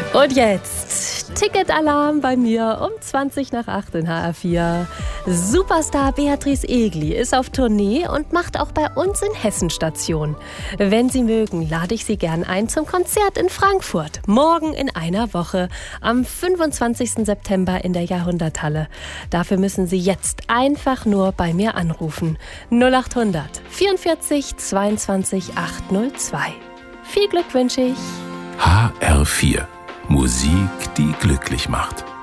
Und jetzt Ticketalarm bei mir um 20 nach 8 in HR4. Superstar Beatrice Egli ist auf Tournee und macht auch bei uns in Hessen Station. Wenn Sie mögen, lade ich Sie gern ein zum Konzert in Frankfurt. Morgen in einer Woche, am 25. September in der Jahrhunderthalle. Dafür müssen Sie jetzt einfach nur bei mir anrufen. 0800 44 22 802. Viel Glück wünsche ich. HR4. Musik, die glücklich macht.